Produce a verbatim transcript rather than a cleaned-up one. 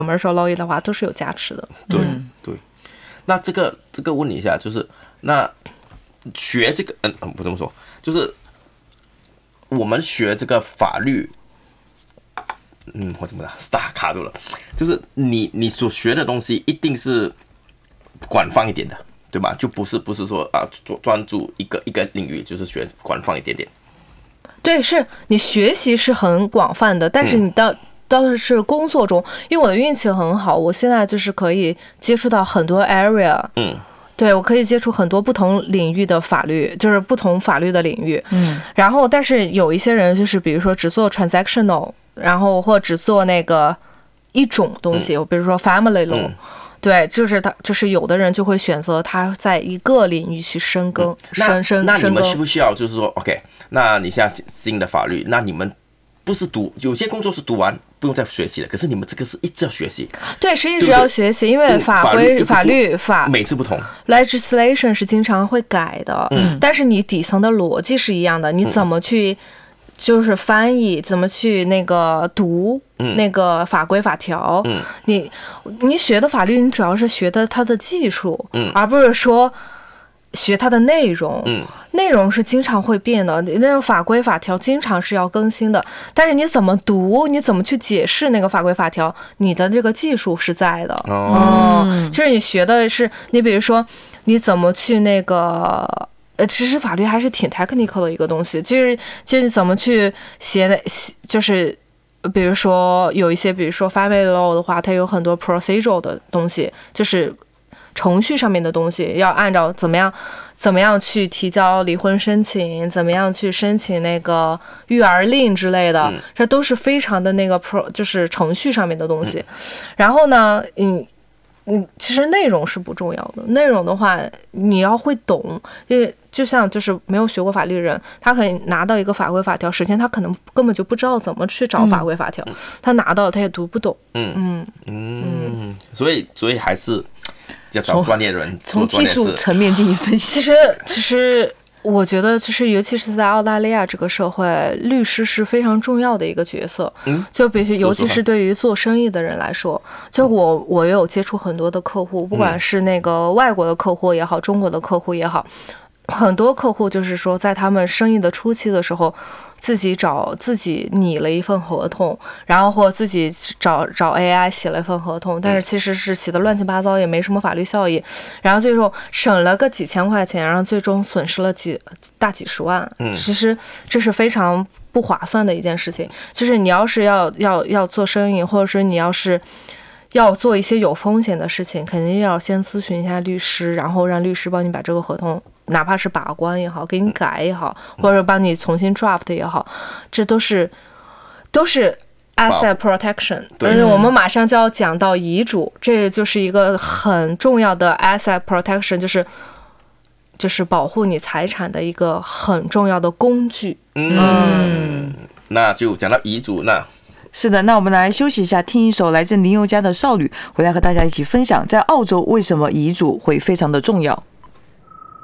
commercial law 的话都是有加持的。 对对，那这个这个问你一下，就是那学这个嗯不这么说，就是我们学这个法律，嗯我怎么打卡住了，就是你你所学的东西一定是广泛一点的，对吧？就不是不是说啊专注一个一个领域，就是学广泛一点点。 对，是你学习是很广泛的，但是你到、嗯、倒是工作中，因为我的运气很好，我现在就是可以接触到很多 area， 嗯，对，我可以接触很多不同领域的法律，就是不同法律的领域，嗯，然后但是有一些人就是比如说只做 transactional， 然后或只做那个一种东西，嗯、比如说 family law。嗯对，就是他，就是有的人就会选择他在一个领域去深耕，深深深耕。 那你们需不需要就是说 ，OK？ 那你现在新的法律，那你们不是读有些工作是读完不用再学习了，可是你们这个是一直要学习。 对，是一直要学习，因为法规、法律法每次不同 ，legislation 是经常会改的，嗯，但是你底层的逻辑是一样的，你怎么去？就是翻译怎么去那个读那个法规法条，嗯、你你学的法律，你主要是学的它的技术，嗯、而不是说学它的内容。嗯、内容是经常会变的，那种法规法条经常是要更新的。但是你怎么读，你怎么去解释那个法规法条，你的这个技术是在的。哦，嗯、就是你学的是，你比如说你怎么去那个。呃，其实法律还是挺 technical 的一个东西，就是就是怎么去写的，就是比如说有一些，比如说 family law 的话，它有很多 procedural 的东西，就是程序上面的东西，要按照怎么样怎么样去提交离婚申请，怎么样去申请那个育儿令之类的，这都是非常的那个 pro， 就是程序上面的东西。然后呢，嗯。嗯，其实内容是不重要的。内容的话，你要会懂，因为就像就是没有学过法律的人，他可以拿到一个法规法条，首先他可能根本就不知道怎么去找法规法条，嗯、他拿到了他也读不懂。嗯嗯嗯，嗯所以所以还是要找专业人从技术层面进行分析。 其实其实。我觉得就是尤其是在澳大利亚这个社会，律师是非常重要的一个角色。嗯，就比如尤其是对于做生意的人来说，就我我有接触很多的客户，不管是那个外国的客户也好，中国的客户也好，很多客户就是说在他们生意的初期的时候，自己找自己拟了一份合同，然后或自己找找 A I 写了一份合同，但是其实是写的乱七八糟，也没什么法律效益，然后最后省了个几千块钱，然后最终损失了几大几十万。嗯，其实这是非常不划算的一件事情。就是你要是要要要做生意，或者是你要是要做一些有风险的事情，肯定要先咨询一下律师，然后让律师帮你把这个合同。哪怕是把关也好，给你改也好，或者帮你重新 draft 也好，这都是都是 asset protection。但是我们马上就要讲到遗嘱，这就是一个很重要的 asset protection， 就是就是保护你财产的一个很重要的工具。 嗯，嗯那就讲到遗嘱，那是的，那我们来休息一下，听一首来自林宥嘉的《少女》，回来和大家一起分享，在澳洲为什么遗嘱会非常的重要。